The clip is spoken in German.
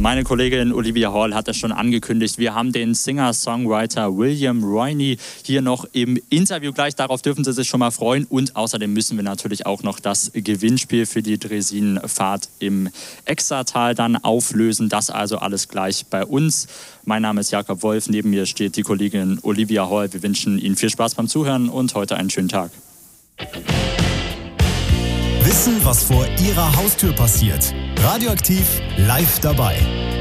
Meine Kollegin Olivia Hall hat es schon angekündigt. Wir haben den Singer-Songwriter William Royney hier noch im Interview gleich. Darauf dürfen Sie sich schon mal freuen. Und außerdem müssen wir natürlich auch noch das Gewinnspiel für die Dresinenfahrt im Exatal dann auflösen. Das also alles gleich bei uns. Mein Name ist Jakob Wolf. Neben mir steht die Kollegin Olivia Hall. Wir wünschen Ihnen viel Spaß beim Zuhören und heute einen schönen Tag. Wissen, was vor Ihrer Haustür passiert. Radioaktiv live dabei.